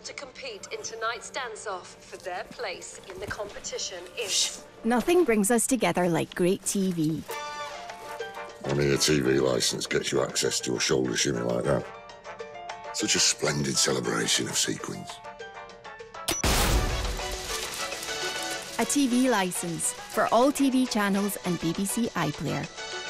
to compete in tonight's dance-off for their place in the competition is... Nothing brings us together like great TV. Only a TV licence gets you access to a shoulder shimmy like that. Such a splendid celebration of sequins. A TV licence for all TV channels and BBC iPlayer.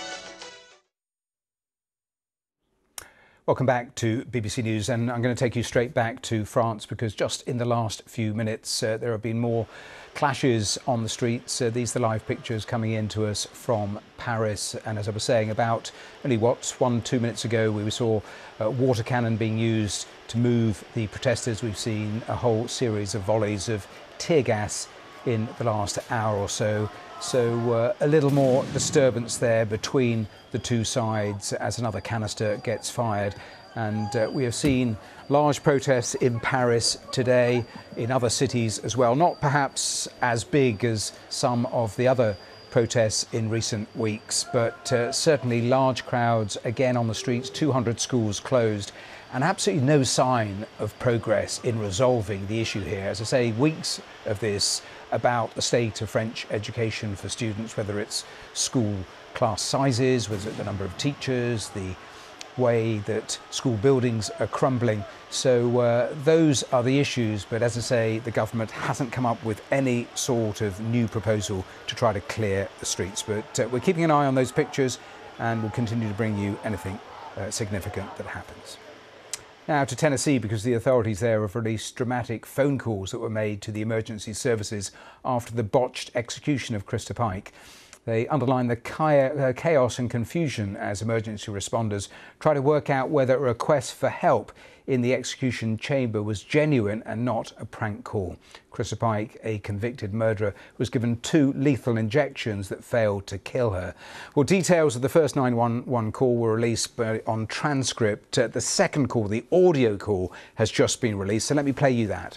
Welcome back to BBC News, and I'm going to take you straight back to France because just in the last few minutes there have been more clashes on the streets. These are the live pictures coming in to us from Paris, and as I was saying, about only 1-2 minutes ago we saw water cannon being used to move the protesters. We've seen a whole series of volleys of tear gas in the last hour or so. So a little more disturbance there between the two sides as another canister gets fired. And we have seen large protests in Paris today, in other cities as well. Not perhaps as big as some of the other protests in recent weeks, but certainly large crowds again on the streets, 200 schools closed, and absolutely no sign of progress in resolving the issue here. As I say, weeks of this about the state of French education for students, whether it's school class sizes, whether it's the number of teachers, the way that school buildings are crumbling. So those are the issues, but as I say, the government hasn't come up with any sort of new proposal to try to clear the streets. But we're keeping an eye on those pictures and we'll continue to bring you anything significant that happens. Now to Tennessee, because the authorities there have released dramatic phone calls that were made to the emergency services after the botched execution of Krista Pike. They underline the chaos and confusion as emergency responders try to work out whether a request for help in the execution chamber was genuine and not a prank call. Krista Pike, a convicted murderer, was given 2 lethal injections that failed to kill her. Well, details of the first 911 call were released on transcript. The second call, the audio call, has just been released. So let me play you that.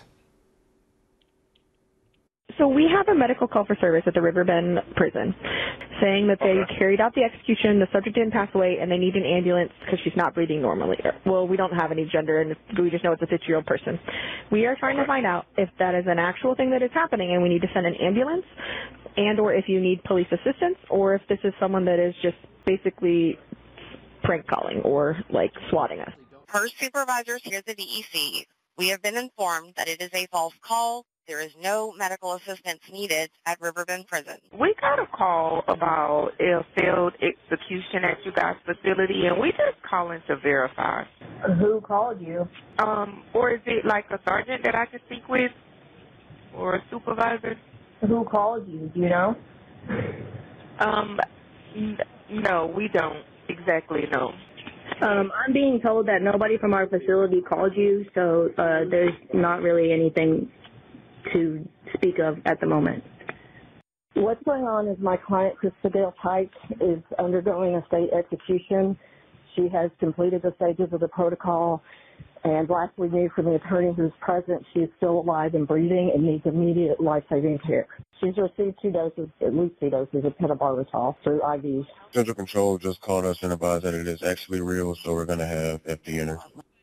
So we have a medical call for service at the Riverbend prison saying that they carried out the execution, the subject didn't pass away, and they need an ambulance because she's not breathing normally. Well, we don't have any gender, and we just know it's a 50-year-old person. We are trying to find out if that is an actual thing that is happening and we need to send an ambulance, and or if you need police assistance, or if this is someone that is just basically prank calling or like swatting us. Per supervisors here at the DEC, we have been informed that it is a false call. There is no medical assistance needed at Riverbend Prison. We got a call about a failed execution at you guys' facility, and we just calling to verify. Who called you? Or is it like a sergeant that I can speak with, or a supervisor? Who called you? Do you know? No, we don't exactly know. I'm being told that nobody from our facility called you, so there's not really anything to speak of at the moment. What's going on is my client, Krista Dale Pike, is undergoing a state execution. She has completed the stages of the protocol, and last we knew from the attorney who's present, she is still alive and breathing and needs immediate life-saving care. She's received 2 doses, at least 2 doses of pentobarbital through IVs. Central Control just called us and advised that it is actually real, so we're going to have FD enter.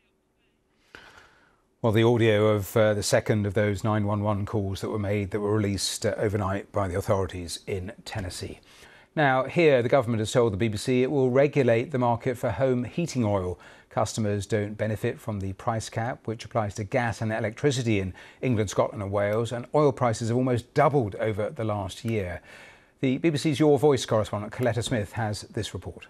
Well, the audio of the second of those 911 calls that were made that were released overnight by the authorities in Tennessee. Now, here, the government has told the BBC it will regulate the market for home heating oil. Customers don't benefit from the price cap, which applies to gas and electricity in England, Scotland and Wales, and oil prices have almost doubled over the last year. The BBC's Your Voice correspondent, Coletta Smith, has this report.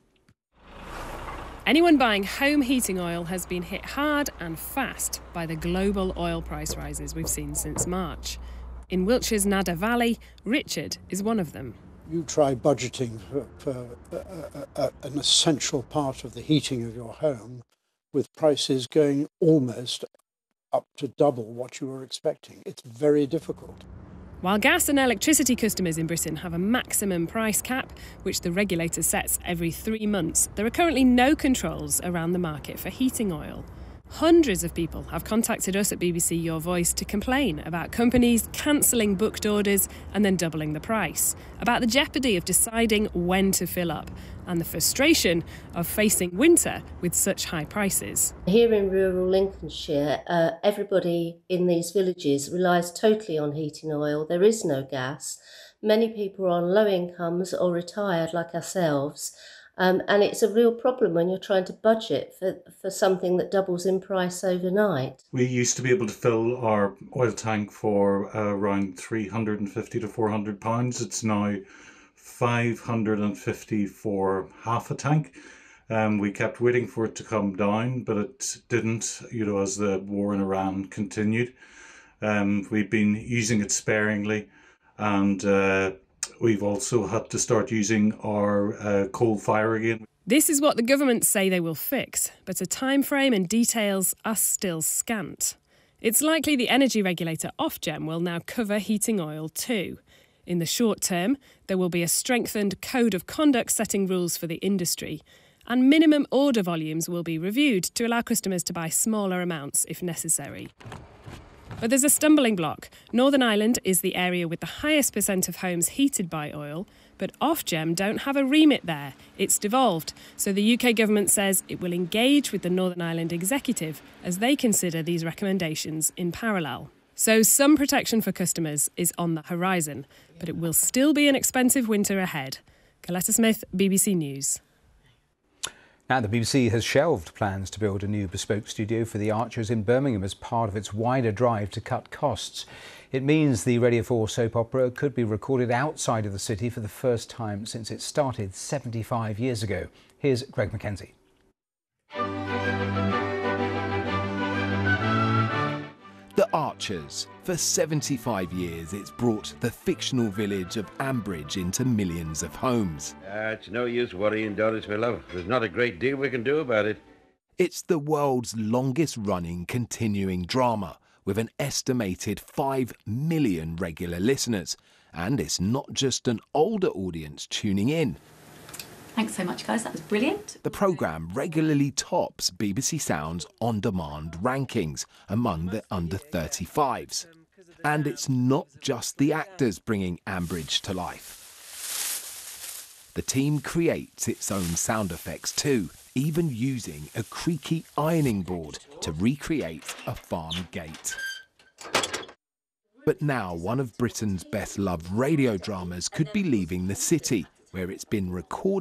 Anyone buying home heating oil has been hit hard and fast by the global oil price rises we've seen since March. In Wiltshire's Nadder Valley, Richard is one of them. You try budgeting for an essential part of the heating of your home with prices going almost up to double what you were expecting. It's very difficult. While gas and electricity customers in Britain have a maximum price cap, which the regulator sets every 3 months, there are currently no controls around the market for heating oil. Hundreds of people have contacted us at BBC Your Voice to complain about companies cancelling booked orders and then doubling the price, about the jeopardy of deciding when to fill up, and the frustration of facing winter with such high prices. Here in rural Lincolnshire, everybody in these villages relies totally on heating oil. There is no gas. Many people are on low incomes or retired like ourselves. And it's a real problem when you're trying to budget for something that doubles in price overnight. We used to be able to fill our oil tank for around £350 to £400. It's now £550 for half a tank. We kept waiting for it to come down, but it didn't, as the war in Iran continued. We've been using it sparingly, and we've also had to start using our coal fire again. This is what the government say they will fix, but a timeframe and details are still scant. It's likely the energy regulator Ofgem will now cover heating oil too. In the short term, there will be a strengthened code of conduct setting rules for the industry, and minimum order volumes will be reviewed to allow customers to buy smaller amounts if necessary. But there's a stumbling block. Northern Ireland is the area with the highest percent of homes heated by oil, but Ofgem don't have a remit there. It's devolved. So the UK government says it will engage with the Northern Ireland executive as they consider these recommendations in parallel. So some protection for customers is on the horizon, but it will still be an expensive winter ahead. Coletta Smith, BBC News. Now, the BBC has shelved plans to build a new bespoke studio for the Archers in Birmingham as part of its wider drive to cut costs. It means the Radio 4 soap opera could be recorded outside of the city for the first time since it started 75 years ago. Here's Greg Mackenzie. The Archers. For 75 years, it's brought the fictional village of Ambridge into millions of homes. It's no use worrying, Doris, my love. There's not a great deal we can do about it. It's the world's longest-running continuing drama, with an estimated 5 million regular listeners. And it's not just an older audience tuning in. Thanks so much, guys. That was brilliant. The programme regularly tops BBC Sound's on-demand rankings among the under-35s. And it's not just the actors bringing Ambridge to life. The team creates its own sound effects too, even using a creaky ironing board to recreate a farm gate. But now one of Britain's best-loved radio dramas could be leaving the city, where it's been recorded